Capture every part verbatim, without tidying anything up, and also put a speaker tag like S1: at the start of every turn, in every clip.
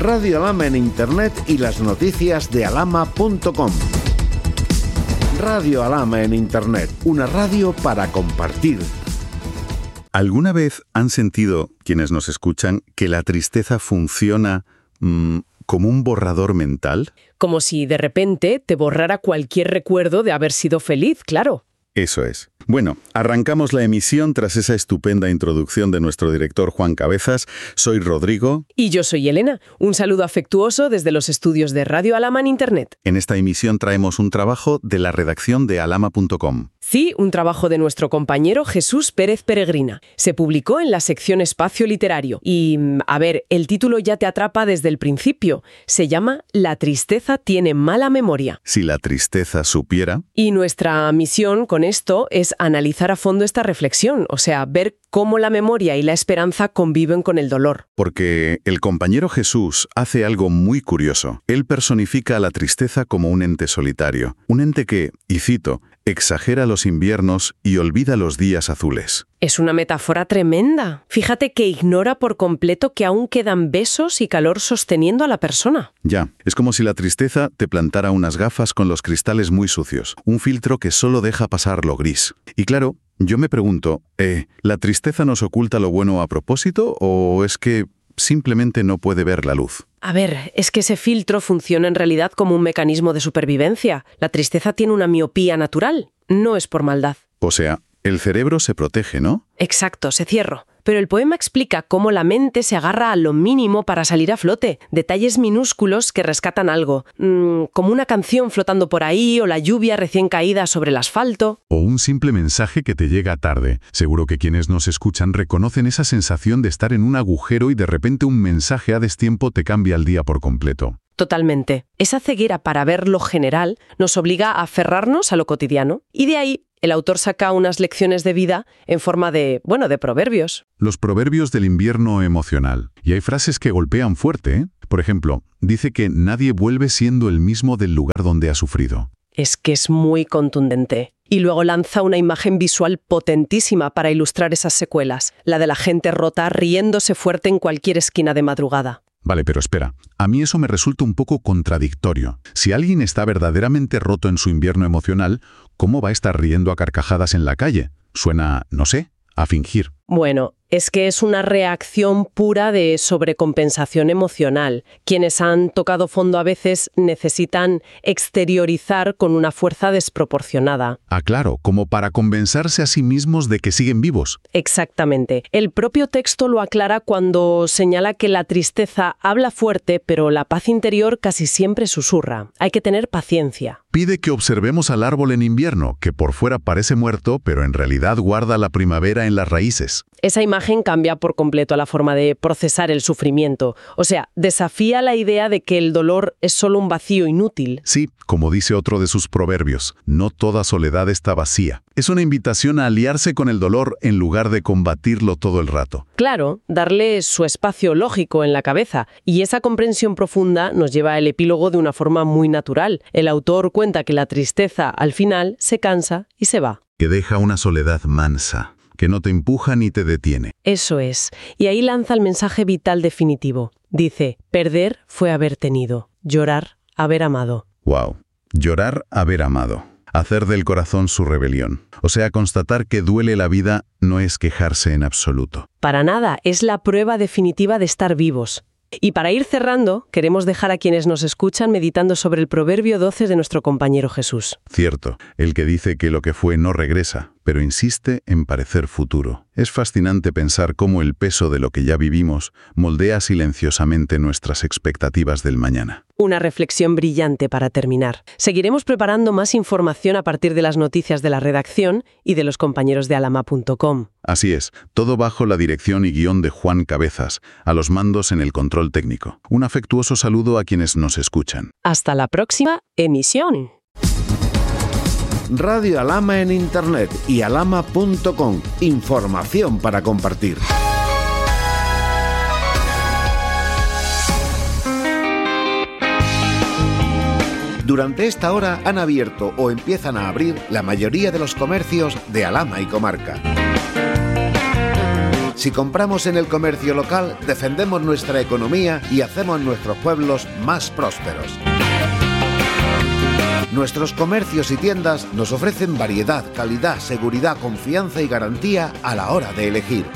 S1: Radio Alhama en Internet y las noticias de alhama punto com. Radio Alhama en Internet, una radio para compartir.
S2: ¿Alguna vez han sentido, quienes nos escuchan, que la tristeza funciona mmm, como un borrador mental?
S3: Como si de repente te borrara cualquier recuerdo de haber sido feliz, claro.
S2: Eso es. Bueno, arrancamos la emisión tras esa estupenda introducción de nuestro director Juan Cabezas. Soy Rodrigo.
S3: Y yo soy Elena. Un saludo afectuoso desde los estudios de Radio Alhama en Internet.
S2: En esta emisión traemos un trabajo de la redacción de alhama punto com.
S3: Sí, un trabajo de nuestro compañero Jesús Pérez Peregrina. Se publicó en la sección Espacio Literario. Y, a ver, el título ya te atrapa desde el principio. Se llama La tristeza tiene mala memoria.
S2: Si la tristeza supiera.
S3: Y nuestra misión con esto es analizar a fondo esta reflexión, o sea, ver cómo la memoria y la esperanza conviven con el dolor.
S2: Porque el compañero Jesús hace algo muy curioso. Él personifica a la tristeza como un ente solitario. Un ente que, y cito, exagera los inviernos y olvida los días azules.
S3: Es una metáfora tremenda. Fíjate que ignora por completo que aún quedan besos y calor sosteniendo a la persona.
S2: Ya, es como si la tristeza te plantara unas gafas con los cristales muy sucios, un filtro que solo deja pasar lo gris. Y claro, yo me pregunto, eh, ¿la tristeza nos oculta lo bueno a propósito o es que simplemente no puede ver la luz?
S3: A ver, es que ese filtro funciona en realidad como un mecanismo de supervivencia. La tristeza tiene una miopía natural, no es por maldad.
S2: O sea, el cerebro se protege, ¿no?
S3: Exacto, se cierra. Pero el poema explica cómo la mente se agarra a lo mínimo para salir a flote, detalles minúsculos que rescatan algo, mmm, como una canción flotando por ahí o la lluvia recién caída sobre el asfalto.
S4: O un simple mensaje que te llega tarde. Seguro que quienes nos escuchan reconocen esa sensación de estar en un agujero y de repente un mensaje a destiempo te cambia el día por completo.
S3: Totalmente. Esa ceguera para ver lo general nos obliga a aferrarnos a lo cotidiano. Y de ahí el autor saca unas lecciones de vida en forma de, bueno, de proverbios.
S4: Los proverbios del invierno emocional. Y hay frases que golpean fuerte, ¿eh? Por ejemplo, dice que nadie vuelve siendo el mismo del lugar donde ha sufrido.
S3: Es que es muy contundente. Y luego lanza una imagen visual potentísima para ilustrar esas secuelas, la de la gente rota riéndose fuerte en cualquier esquina de madrugada.
S4: Vale, pero espera, a mí eso me resulta un poco contradictorio. Si alguien está verdaderamente roto en su invierno emocional, ¿cómo va a estar riendo a carcajadas en la calle? Suena, no sé, a fingir.
S3: Bueno, es que es una reacción pura de sobrecompensación emocional. Quienes han tocado fondo a veces necesitan exteriorizar con una fuerza desproporcionada.
S4: Ah, claro, como para convencerse a sí mismos de que siguen vivos.
S3: Exactamente. El propio texto lo aclara cuando señala que la tristeza habla fuerte, pero la paz interior casi siempre susurra. Hay que tener paciencia.
S4: Pide que observemos al árbol en invierno, que por fuera parece muerto, pero en realidad guarda la primavera en las raíces.
S3: Esa imagen cambia por completo la forma de procesar el sufrimiento. O sea, desafía la idea de que el dolor es solo un vacío inútil.
S4: Sí, como dice otro de sus proverbios, no toda soledad está vacía. Es una invitación a aliarse con el dolor en lugar de combatirlo todo el rato.
S3: Claro, darle su espacio lógico en la cabeza. Y esa comprensión profunda nos lleva al epílogo de una forma muy natural. El autor cuenta que la tristeza, al final, se cansa y se va.
S4: Que deja una soledad mansa, que no te empuja ni te detiene.
S3: Eso es. Y ahí lanza el mensaje vital definitivo. Dice, perder fue haber tenido, llorar, haber amado.
S2: Wow. Llorar, haber amado. Hacer del corazón su rebelión. O sea, constatar que duele la vida no es quejarse en absoluto.
S3: Para nada, es la prueba definitiva de estar vivos. Y para ir cerrando, queremos dejar a quienes nos escuchan meditando sobre el proverbio doce de nuestro compañero Jesús.
S2: Cierto, el que dice que lo que fue no regresa, pero insiste en parecer futuro. Es fascinante pensar cómo el peso de lo que ya vivimos moldea silenciosamente nuestras expectativas del mañana.
S3: Una reflexión brillante para terminar. Seguiremos preparando más información a partir de las noticias de la redacción y de los compañeros de alhama punto com.
S2: Así es, todo bajo la dirección y guión de Juan Cabezas, a los mandos en el control técnico. Un afectuoso saludo a quienes nos escuchan.
S3: Hasta la próxima emisión.
S1: Radio Alhama en Internet y alhama punto com. Información para compartir. Durante esta hora han abierto o empiezan a abrir la mayoría de los comercios de Alhama y comarca. Si compramos en el comercio local, defendemos nuestra economía y hacemos nuestros pueblos más prósperos. Nuestros comercios y tiendas nos ofrecen variedad, calidad, seguridad, confianza y garantía a la hora de elegir.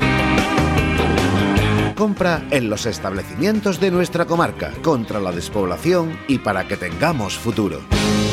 S1: Compra en los establecimientos de nuestra comarca, contra la despoblación y para que tengamos futuro.